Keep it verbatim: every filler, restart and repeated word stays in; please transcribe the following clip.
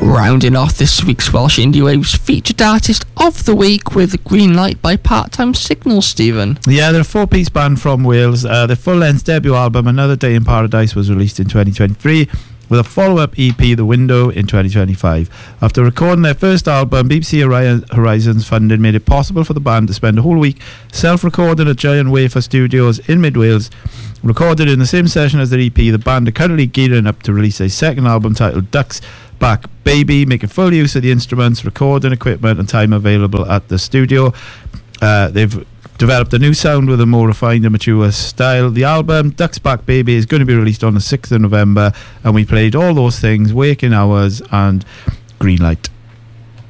Rounding off this week's Welsh Indie Waves featured artist of the week with Green Light by Part-Time Signal, Stephen. Yeah, they're a four-piece band from Wales. Uh, their full-length debut album, Another Day in Paradise, was released in twenty twenty-three, with a follow-up E P, The Window, in twenty twenty-five. After recording their first album, B B C Horizons funding made it possible for the band to spend a whole week self-recording at Giant Wafer Studios in mid-Wales. Recorded in the same session as their E P, the band are currently gearing up to release a second album titled Ducks Back Baby, making full use of the instruments, recording equipment and time available at the studio. Uh, they've developed a new sound with a more refined and mature style. The album Ducks Back Baby is going to be released on the sixth of November, and we played All Those Things, Waking Hours and Green Light.